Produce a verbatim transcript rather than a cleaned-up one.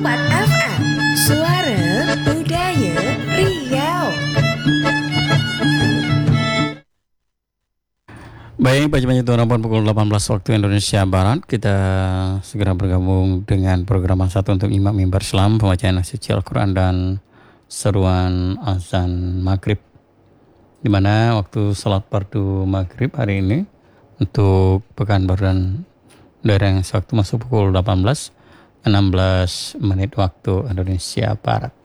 empat F M, Suara Budaya Riau. Baik, Pak Jemaah itu harapan pukul delapan belas waktu Indonesia Barat. Kita segera bergabung dengan program satu untuk Imam Mimbar Islam, pembacaan ayat suci Al-Quran dan seruan azan maghrib, di mana waktu salat fardu maghrib hari ini untuk Pekanbaru dan daerah yang sewaktu masuk pukul delapan belas enam belas menit waktu Indonesia Barat.